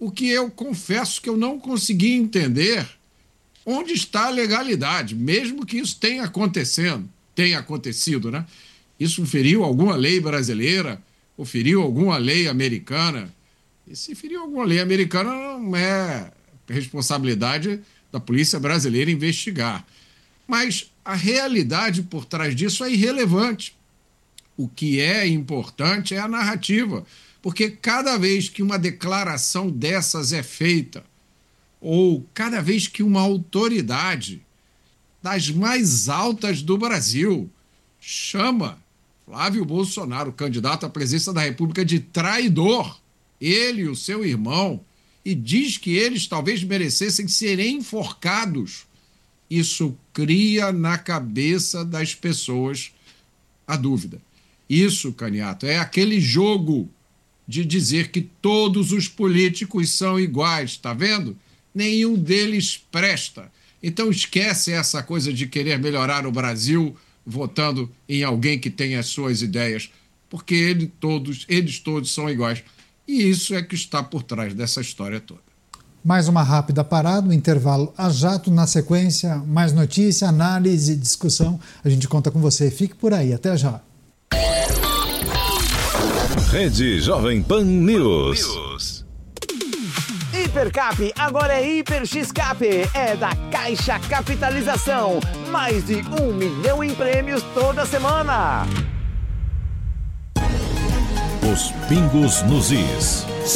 o que eu confesso que eu não consegui entender onde está a legalidade, mesmo que isso tenha acontecido, né? Isso feriu alguma lei brasileira ou feriu alguma lei americana? E se feriu alguma lei americana, não é responsabilidade da polícia brasileira investigar. Mas a realidade por trás disso é irrelevante. O que é importante é a narrativa, porque cada vez que uma declaração dessas é feita, ou cada vez que uma autoridade das mais altas do Brasil chama Flávio Bolsonaro, candidato à presidência da República, de traidor, ele e o seu irmão, e diz que eles talvez merecessem ser enforcados, isso cria na cabeça das pessoas a dúvida. Isso, Caniato, é aquele jogo de dizer que todos os políticos são iguais, tá vendo? Nenhum deles presta. Então esquece essa coisa de querer melhorar o Brasil votando em alguém que tem as suas ideias, porque eles todos são iguais. E isso é que está por trás dessa história toda. Mais uma rápida parada, um intervalo a jato. Na sequência, mais notícia, análise, discussão. A gente conta com você. Fique por aí. Até já. Rede Jovem Pan News. Hipercap agora é Hiper X-Cap, é da Caixa Capitalização. Mais de 1 milhão em prêmios toda semana. Os pingos nos is.